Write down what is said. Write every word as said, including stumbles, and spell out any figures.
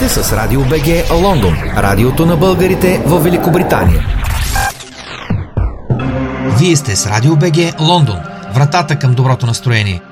сте с Радио БГ Лондон, радиото на българите в Великобритания. Вие сте с Радио БГ Лондон, вратата към доброто настроение.